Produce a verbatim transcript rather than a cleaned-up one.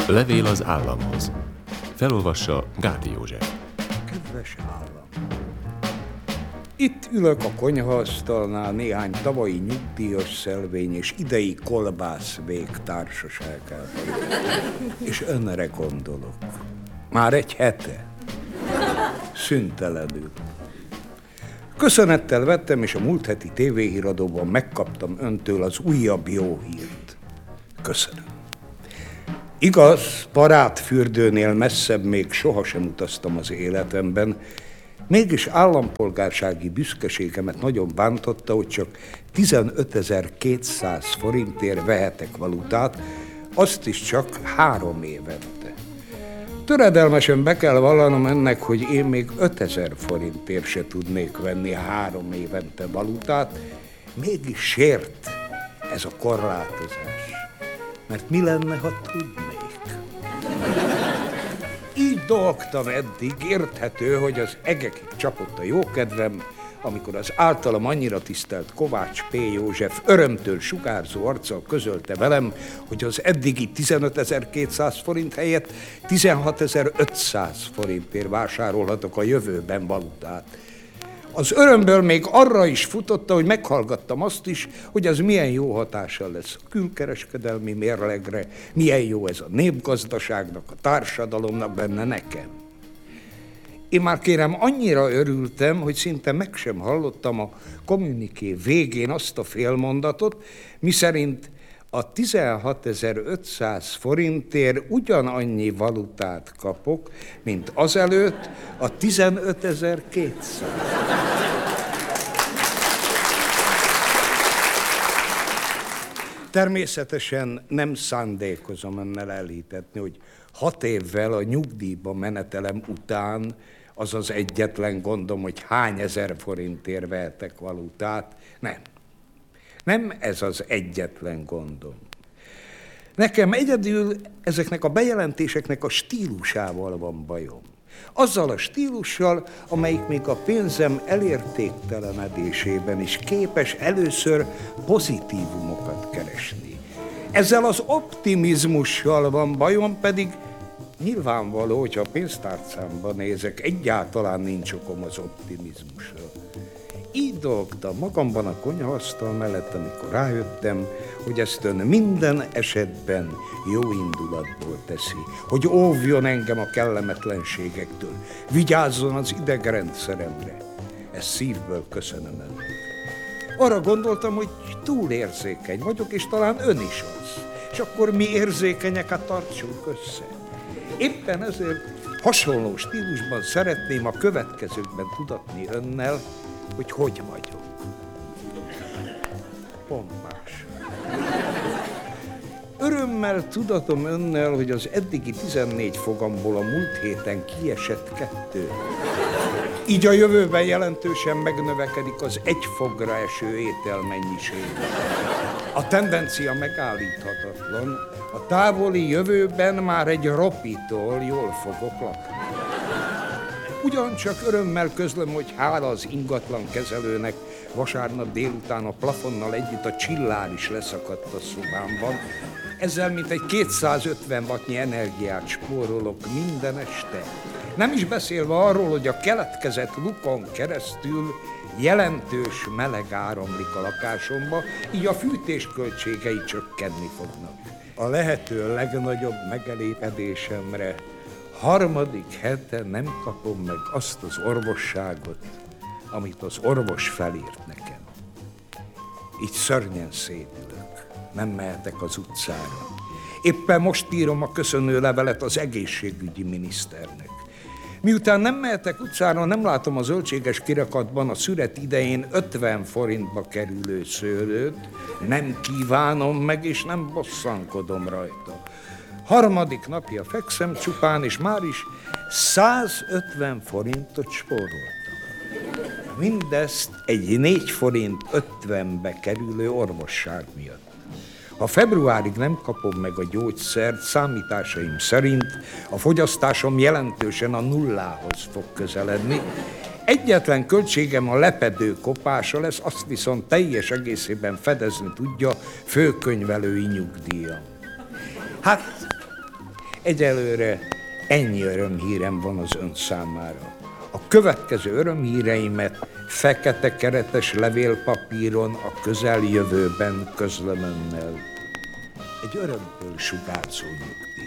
Levél az államhoz. Felolvassa Gáti József. Kedves állam! Itt ülök a konyhaasztalnál néhány tavalyi nyugdíjas szelvény és idei kolbász végtársaságában. És önre gondolok. Már egy hete. Szüntelenül. Köszönettel vettem, és a múlt heti tévéhíradóban megkaptam öntől az újabb jó hírt. Köszönöm. Igaz, parádfürdőnél messzebb még sohasem utaztam az életemben, mégis állampolgársági büszkeségemet nagyon bántotta, hogy csak tizenötezer-kétszáz forintért vehetek valutát, azt is csak három évente. Töredelmesen be kell vallanom ennek, hogy én még ötezer forintért se tudnék venni három évente valutát, mégis sért ez a korlátozás. Mert mi lenne, ha tudnék? Így dolgtam eddig, érthető, hogy az egekig csapott a jókedvem, amikor az általam annyira tisztelt Kovács P. József örömtől sugárzó arccal közölte velem, hogy az eddigi tizenötezer-kétszáz forint helyett tizenhatezer-ötszáz forintért vásárolhatok a jövőben valutát. Az örömből még arra is futotta, hogy meghallgattam azt is, hogy az milyen jó hatással lesz a külkereskedelmi mérlegre, milyen jó ez a népgazdaságnak, a társadalomnak, benne nekem. Én már kérem annyira örültem, hogy szinte meg sem hallottam a kommuniké végén azt a félmondatot, miszerint a tizenhatezer-ötszáz forintért ugyanannyi valutát kapok, mint azelőtt a tizenötezer-kétszáz. Természetesen nem szándékozom önnel elhitetni, hogy hat évvel a nyugdíjba menetelem után az az egyetlen gondom, hogy hány ezer forintért vehetek valutát. Nem. Nem ez az egyetlen gondom. Nekem egyedül ezeknek a bejelentéseknek a stílusával van bajom. Azzal a stílussal, amelyik még a pénzem elértéktelenedésében is képes először pozitívumokat keresni. Ezzel az optimizmussal van bajom, pedig nyilvánvaló, hogyha a pénztárcámba nézek, egyáltalán nincs okom az optimizmusra. Így dolgtam magamban a konyhaasztal mellett, amikor rájöttem, hogy ezt ön minden esetben jó indulatból teszi, hogy óvjon engem a kellemetlenségektől, vigyázzon az idegrendszeremre. Ezt szívből köszönöm önnek. Arra gondoltam, hogy túlérzékeny vagyok, és talán ön is az. És akkor mi érzékenyeket tartsunk össze. Éppen ezért hasonló stílusban szeretném a következőkben tudatni önnel, hogy hogy vagyok. Pompás. Örömmel tudatom önnel, hogy az eddigi tizennégy fogamból a múlt héten kiesett kettő. Így a jövőben jelentősen megnövekedik az egy fogra eső ételmennyiség. A tendencia megállíthatatlan. A távoli jövőben már egy ropitól jól fogok lakni. Ugyancsak örömmel közlöm, hogy hála az ingatlan kezelőnek vasárnap délután a plafonnal együtt a csillár is leszakadt a szobámban. Ezzel mintegy kétszázötven wattnyi energiát spórolok minden este. Nem is beszélve arról, hogy a keletkezett lukon keresztül jelentős meleg áramlik a lakásomba, így a fűtés költségei csökkenni fognak. A lehető legnagyobb megelégedésemre harmadik hete nem kapom meg azt az orvosságot, amit az orvos felírt nekem. Így szörnyen szédülök, nem mehetek az utcára. Éppen most írom a köszönő levelet az egészségügyi miniszternek. Miután nem mehetek utcára, nem látom a zöldséges kirakatban a szüret idején ötven forintba kerülő szőlőt, nem kívánom meg, és nem bosszankodom rajta. Harmadik napja fekszem csupán, és már is százötven forintot spóroltam. Mindezt egy négy forint ötvenbe kerülő orvosság miatt. Ha februárig nem kapom meg a gyógyszert, számításaim szerint a fogyasztásom jelentősen a nullához fog közeledni. Egyetlen költségem a lepedő kopása lesz, azt viszont teljes egészében fedezni tudja főkönyvelői nyugdíjam. Hát Egyelőre ennyi örömhírem van az ön számára. A következő örömhíreimet fekete keretes levélpapíron a közeljövőben közlöm önnel. Egy örömtől sugárzó nyugdíj.